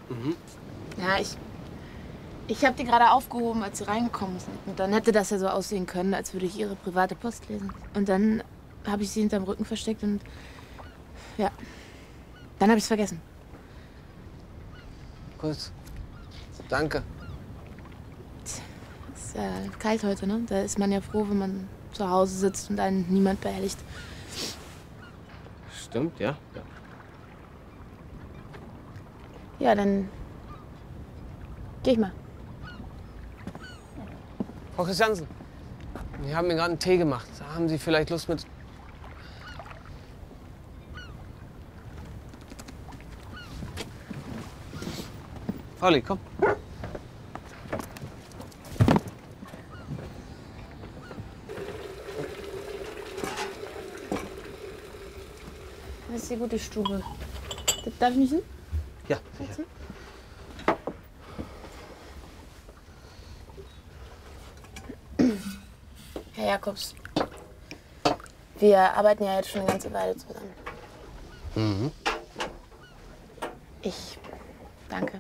Mhm. Ja, ich habe die gerade aufgehoben, als sie reingekommen sind. Und dann hätte das ja so aussehen können, als würde ich ihre private Post lesen. Und dann habe ich sie hinterm Rücken versteckt und ja, dann habe ich es vergessen. Gut. Danke. Ist kalt heute, ne? Da ist man ja froh, wenn man zu Hause sitzt und einen niemand behelligt. Stimmt, ja. Ja, dann geh ich mal. Frau Christiansen, wir haben mir gerade einen Tee gemacht. Haben Sie vielleicht Lust mit... Pauli, komm. Das ist die gute Stube. Darf ich mich hin? Ja, sicher. Herr Jakobs, wir arbeiten ja jetzt schon eine ganze Weile zusammen. Mhm. Ich danke.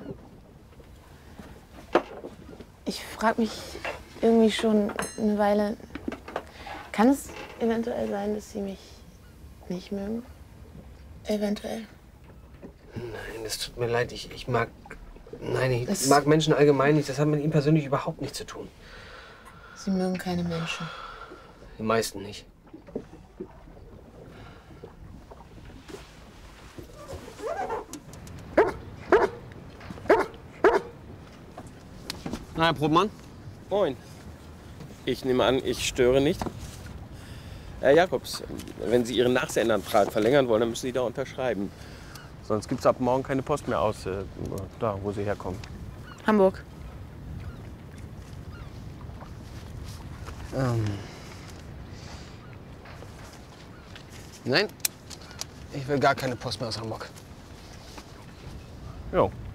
Ich frage mich irgendwie schon eine Weile, kann es eventuell sein, dass Sie mich nicht mögen? Eventuell. Nein, das tut mir leid. Ich mag... Nein, ich Das- mag Menschen allgemein nicht. Das hat mit ihm persönlich überhaupt nichts zu tun. Sie mögen keine Menschen. Die meisten nicht. Na, Herr Probmann? Moin. Ich nehme an, ich störe nicht. Herr Jakobs, wenn Sie Ihren Nachsendeantrag verlängern wollen, dann müssen Sie da unterschreiben. Sonst gibt es ab morgen keine Post mehr aus, da, wo Sie herkommen. Hamburg. Nein, ich will gar keine Post mehr aus Hamburg. Jo.